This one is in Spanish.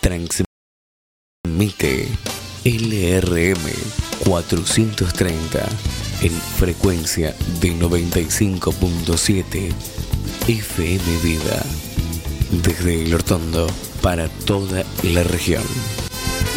Transmite LRM 430 en frecuencia de 95.7 FM Vida. Desde El Hortondo para toda la región.